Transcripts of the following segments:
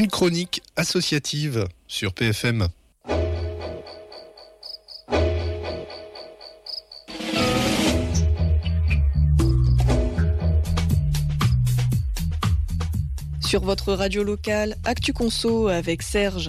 Une chronique associative sur PFM. Sur votre radio locale, Actu Conso avec Serge.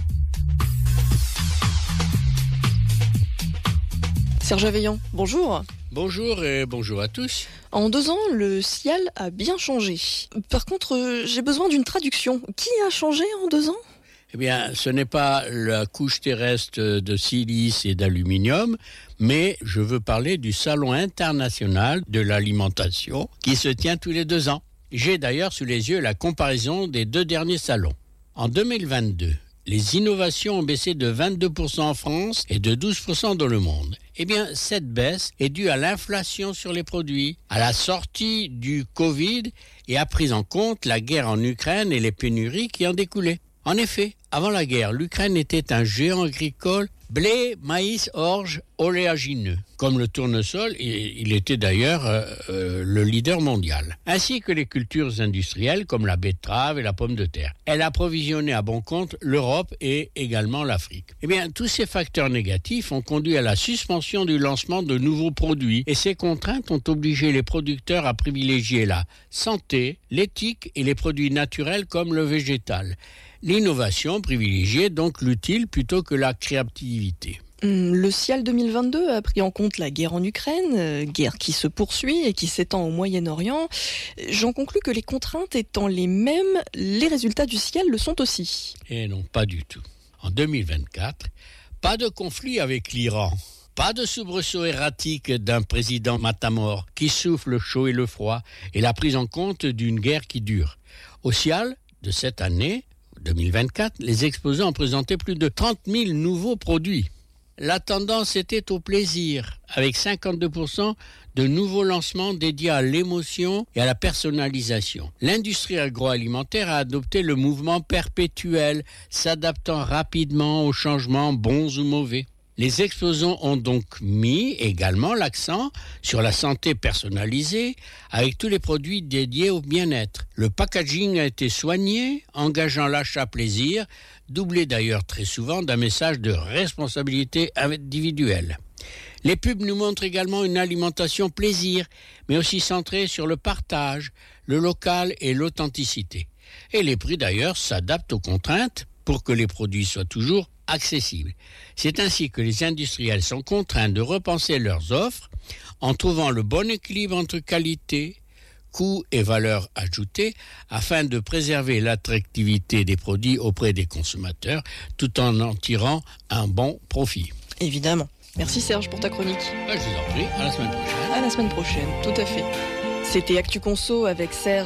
Serge Aveillant, bonjour. Bonjour et bonjour à tous. En 2 ans, le ciel a bien changé. Par contre, j'ai besoin d'une traduction. Qui a changé en 2 ans ? Eh bien, ce n'est pas la couche terrestre de silice et d'aluminium, mais je veux parler du Salon international de l'alimentation qui se tient tous les 2 ans. J'ai d'ailleurs sous les yeux la comparaison des 2 derniers salons. En 2022, les innovations ont baissé de 22% en France et de 12% dans le monde. Eh bien, cette baisse est due à l'inflation sur les produits, à la sortie du Covid et à prise en compte la guerre en Ukraine et les pénuries qui en découlaient. En effet, avant la guerre, l'Ukraine était un géant agricole, blé, maïs, orge, oléagineux. Comme le tournesol, il était d'ailleurs le leader mondial. Ainsi que les cultures industrielles comme la betterave et la pomme de terre. Elle approvisionnait à bon compte l'Europe et également l'Afrique. Eh bien, tous ces facteurs négatifs ont conduit à la suspension du lancement de nouveaux produits. Et ces contraintes ont obligé les producteurs à privilégier la santé, l'éthique et les produits naturels comme le végétal. L'innovation privilégiait donc l'utile plutôt que la créativité. Le CIAL 2022 a pris en compte la guerre en Ukraine, guerre qui se poursuit et qui s'étend au Moyen-Orient. J'en conclus que les contraintes étant les mêmes, les résultats du CIAL le sont aussi. Et non, pas du tout. En 2024, pas de conflit avec l'Iran. Pas de soubresaut erratique d'un président matamor qui souffle le chaud et le froid et la prise en compte d'une guerre qui dure. Au CIAL de cette année, 2024, les exposants ont présenté plus de 30 000 nouveaux produits. La tendance était au plaisir, avec 52% de nouveaux lancements dédiés à l'émotion et à la personnalisation. L'industrie agroalimentaire a adopté le mouvement perpétuel, s'adaptant rapidement aux changements bons ou mauvais. Les exposants ont donc mis également l'accent sur la santé personnalisée avec tous les produits dédiés au bien-être. Le packaging a été soigné, engageant l'achat plaisir, doublé d'ailleurs très souvent d'un message de responsabilité individuelle. Les pubs nous montrent également une alimentation plaisir, mais aussi centrée sur le partage, le local et l'authenticité. Et les prix d'ailleurs s'adaptent aux contraintes pour que les produits soient toujours accessibles. C'est ainsi que les industriels sont contraints de repenser leurs offres en trouvant le bon équilibre entre qualité, coût et valeur ajoutée afin de préserver l'attractivité des produits auprès des consommateurs tout en tirant un bon profit. Évidemment. Merci Serge pour ta chronique. Je vous en prie, à la semaine prochaine. À la semaine prochaine, tout à fait. C'était Actu Conso avec Serge.